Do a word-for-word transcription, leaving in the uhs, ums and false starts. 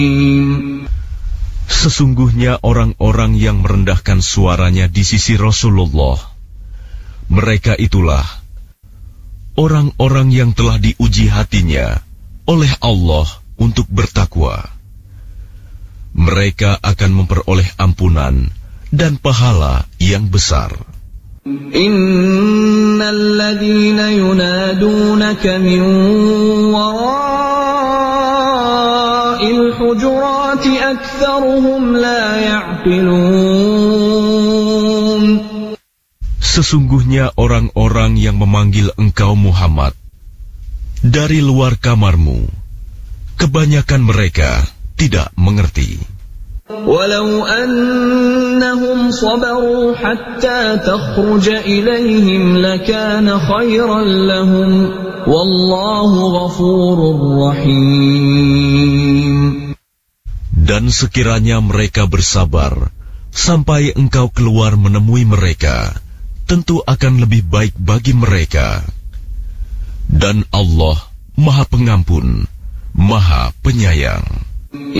Sesungguhnya orang-orang yang merendahkan suaranya di sisi Rasulullah, mereka itulah orang-orang yang telah diuji hatinya oleh Allah untuk bertakwa. Mereka akan memperoleh ampunan dan pahala yang besar. Innal ladzina yunadunaka min wara'il hujurati aktsaruhum la ya'qilun. Sesungguhnya orang-orang yang memanggil engkau Muhammad dari luar kamarmu, kebanyakan mereka tidak mengerti. Walau annahum sabaru hatta takhruja ilaihim lakana khairan lahum wallahu ghafurur rahim. Dan sekiranya mereka bersabar sampai engkau keluar menemui mereka, tentu akan lebih baik bagi mereka. Dan Allah Maha Pengampun, Maha Penyayang.